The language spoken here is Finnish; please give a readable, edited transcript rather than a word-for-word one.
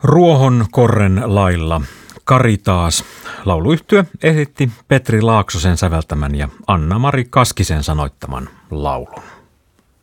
Ruohonkorren lailla Kari taas. Lauluyhtye esitti Petri Laaksosen säveltämän ja Anna-Mari Kaskisen sanoittaman laulun.